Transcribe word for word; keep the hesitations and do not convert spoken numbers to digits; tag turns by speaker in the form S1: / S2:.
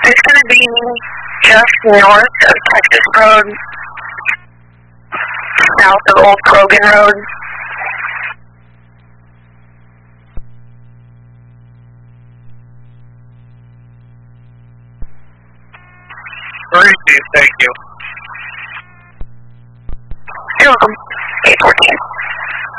S1: It's going to be just north of Texas Road, south of Old Krogan Road.
S2: Received, thank you.
S1: You're welcome.